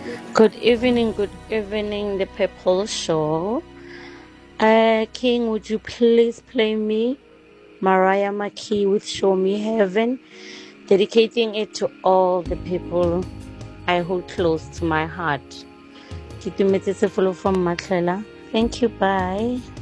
Good evening, the Purple Show. King, would you please play me Mariah McKee with Show Me Heaven, dedicating it to all the people I hold close to my heart. Kitumetse Sefolo from Matlela. Thank you, bye.